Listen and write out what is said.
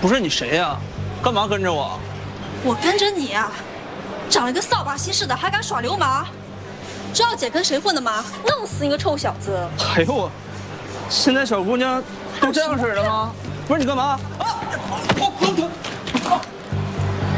不是你谁呀？干嘛跟着我？ 我跟着你啊，长了个扫把稀似的，还敢耍流氓？知道姐跟谁混的吗？弄死你个臭小子！ 哎呦我，现在小姑娘都这样式的吗？不是你干嘛？啊！